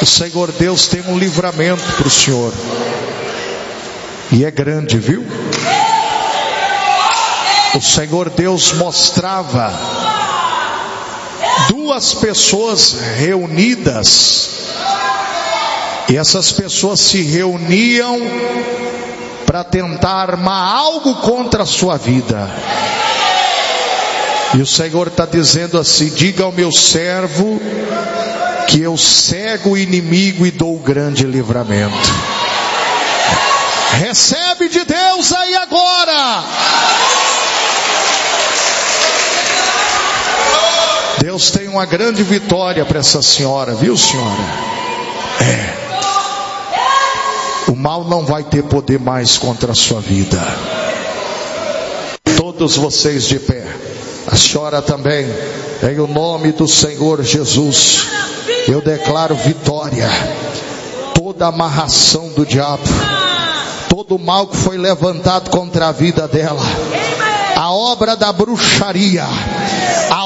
O Senhor Deus tem um livramento para o senhor. E é grande, viu? O Senhor Deus mostrava duas pessoas reunidas. E essas pessoas se reuniam para tentar armar algo contra a sua vida. E o Senhor está dizendo assim: diga ao meu servo que eu cego o inimigo e dou grande livramento. Recebe de Deus aí agora. Deus tem uma grande vitória para essa senhora, viu, senhora? O mal não vai ter poder mais contra a sua vida. Todos vocês de pé. A senhora também. Em o nome do Senhor Jesus, eu declaro vitória. Toda amarração do diabo, todo mal que foi levantado contra a vida dela, a obra da bruxaria,